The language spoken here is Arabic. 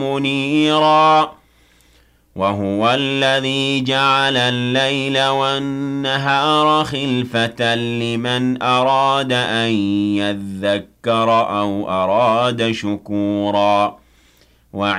مُنِيرًا وَهُوَ الَّذِي جَعَلَ اللَّيْلَ وَالنَّهَارَ خِلْفَةً لِّمَنْ أَرَادَ أَن يَذَّكَّرَ أَوْ أَرَادَ شُكُورًا